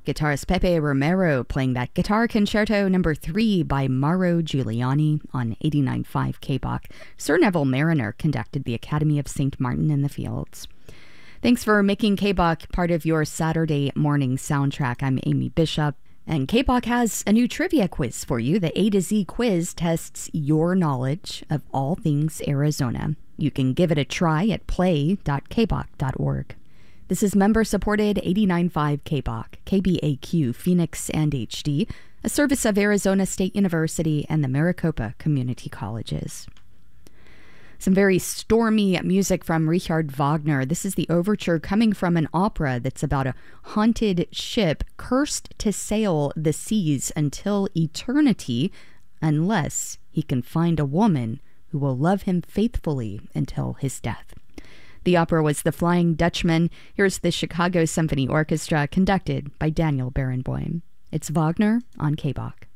Guitarist Pepe Romero playing that Guitar Concerto No. 3 by Mauro Giuliani on 89.5 KBOK. Sir Neville Mariner conducted the Academy of St. Martin in the Fields. Thanks for making KBOK part of your Saturday morning soundtrack. I'm Amy Bishop, and KBOK has a new trivia quiz for you. The A to Z quiz tests your knowledge of all things Arizona. You can give it a try at play.kbok.org. This is member-supported 89.5 KBOK, KBAQ, Phoenix and HD, a service of Arizona State University and the Maricopa Community Colleges. Some very stormy music from Richard Wagner. This is the overture coming from an opera that's about a haunted ship cursed to sail the seas until eternity, unless he can find a woman who will love him faithfully until his death. The opera was The Flying Dutchman. Here's the Chicago Symphony Orchestra, conducted by Daniel Barenboim. It's Wagner on KBOK.